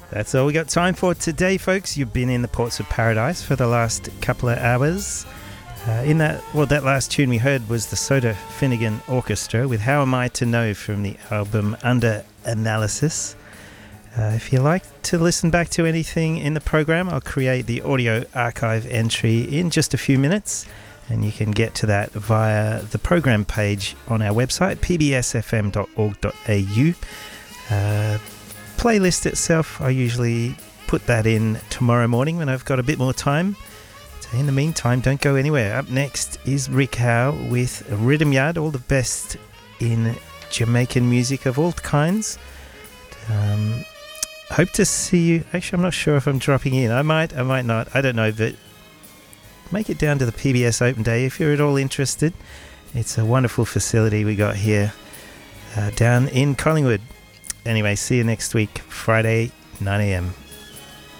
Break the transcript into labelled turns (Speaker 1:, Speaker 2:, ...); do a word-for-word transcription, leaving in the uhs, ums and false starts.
Speaker 1: That's all we got time for today, folks. You've been in the Ports of Paradise for the last couple of hours. Uh, in that, well, that last tune we heard was the Soda Finnegan Orchestra with How Am I to Know from the album Under Analysis. Uh, if you like to listen back to anything in the program, I'll create the audio archive entry in just a few minutes, and you can get to that via the program page on our website, p b s f m dot org dot a u. Uh, playlist itself, I usually put that in tomorrow morning when I've got a bit more time. So in the meantime, don't go anywhere. Up next is Rick Howe with Rhythm Yard, all the best in Jamaican music of all kinds. Um, hope to see you. Actually, I'm not sure if I'm dropping in. I might, I might not. I don't know, but make it down to the P B S Open Day if you're at all interested. It's a wonderful facility we got here uh, down in Collingwood. Anyway, see you next week, Friday, nine a.m.